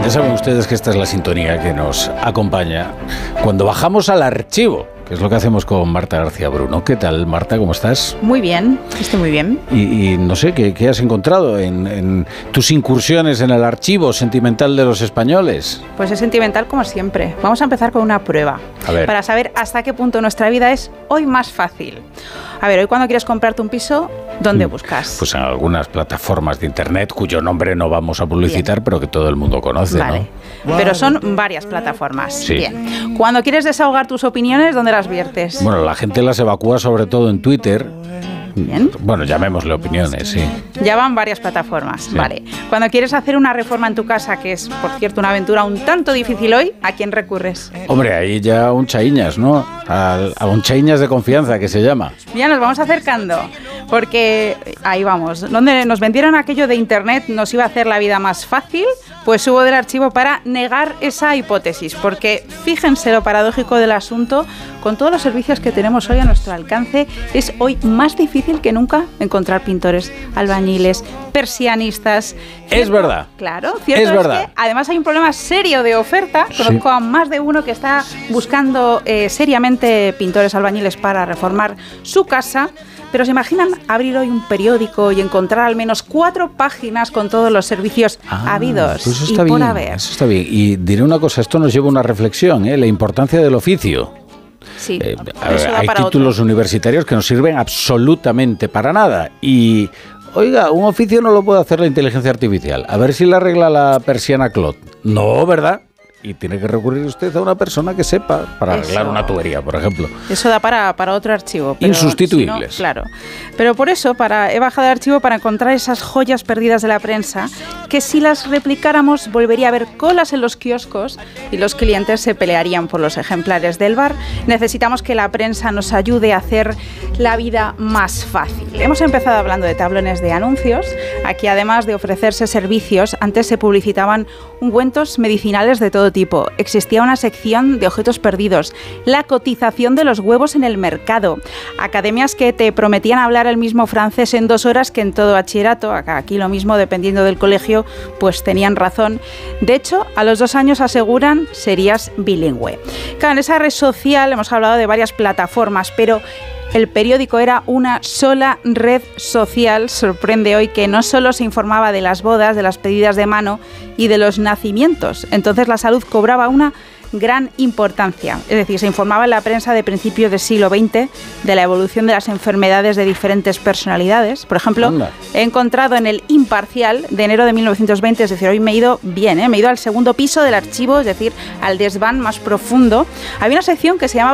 Ya saben ustedes que esta es la sintonía que nos acompaña cuando bajamos al archivo, que es lo que hacemos con Marta García Bruno. ¿Qué tal, Marta? ¿Cómo estás? Muy bien, estoy muy bien. Y no sé, ¿qué has encontrado en tus incursiones en el archivo sentimental de los españoles? Pues es sentimental como siempre. Vamos a empezar con una prueba. A ver. Para saber hasta qué punto nuestra vida es hoy más fácil. A ver, hoy cuando quieres comprarte un piso, ¿dónde buscas? Pues en algunas plataformas de internet cuyo nombre no vamos a publicitar, pero que todo el mundo conoce, vale. ¿No? Pero son varias plataformas. Sí. Bien. Cuando quieres desahogar tus opiniones, ¿dónde las viertes? Bueno, la gente las evacúa sobre todo en Twitter. Bien. Bueno, llamémosle opiniones, sí. Ya van varias plataformas, Sí. vale. Cuando quieres hacer una reforma en tu casa, que es, por cierto, una aventura un tanto difícil hoy, ¿a quién recurres? Hombre, ahí ya un chaiñas, ¿no? A un chaiñas de confianza, que se llama. Ya nos vamos acercando, porque ahí vamos. Donde nos vendieron aquello de Internet nos iba a hacer la vida más fácil, pues hubo del archivo para negar esa hipótesis, porque fíjense lo paradójico del asunto, con todos los servicios que tenemos hoy a nuestro alcance, es hoy más difícil que nunca encontrar pintores, albañiles, persianistas. ¿Cierto? Es verdad. Claro, cierto es verdad. que además hay un problema serio de oferta. Conozco a más de uno que está buscando seriamente pintores albañiles para reformar su casa. Pero ¿se imaginan abrir hoy un periódico y encontrar al menos 4 páginas con todos los servicios habidos pues eso y está por bien, haber? eso está bien. Y diré una cosa, esto nos lleva a una reflexión, la importancia del oficio. Sí, Hay títulos universitarios que no sirven absolutamente para nada. Y, oiga, un oficio no lo puede hacer la inteligencia artificial. A ver si le arregla la persiana Claude. No, ¿verdad? Y tiene que recurrir usted a una persona que sepa para arreglar una tubería, por ejemplo. Eso da para otro archivo. Pero insustituibles. Si no, claro. Pero por eso he bajado el archivo para encontrar esas joyas perdidas de la prensa, que si las replicáramos volvería a haber colas en los kioscos y los clientes se pelearían por los ejemplares del bar. Necesitamos que la prensa nos ayude a hacer la vida más fácil. Hemos empezado hablando de tablones de anuncios. Aquí, además de ofrecerse servicios, antes se publicitaban ungüentos medicinales de todo tipo. Existía una sección de objetos perdidos, la cotización de los huevos en el mercado, academias que te prometían hablar el mismo francés en 2 horas que en todo bachillerato. Aquí lo mismo, dependiendo del colegio, pues tenían razón. De hecho, a los 2 años aseguran serías bilingüe. Claro, en esa red social hemos hablado de varias plataformas, pero el periódico era una sola red social. Sorprende hoy que no solo se informaba de las bodas, de las pedidas de mano y de los nacimientos. Entonces la salud cobraba una gran importancia. Es decir, se informaba en la prensa de principios del siglo XX de la evolución de las enfermedades de diferentes personalidades. Por ejemplo, he encontrado en el Imparcial de enero de 1920, es decir, hoy me he ido bien, me he ido al segundo piso del archivo, es decir, al desván más profundo. Había una sección que se llamaba